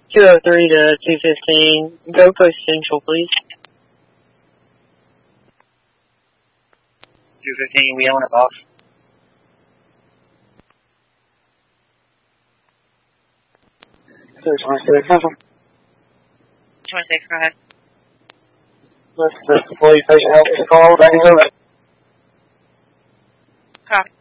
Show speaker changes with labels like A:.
A: 203 to 215. Go Post Central, please.
B: 215, we own it, boss.
A: Central.
C: 26, go ahead.
A: This police station help is called. I can go.
C: Copy.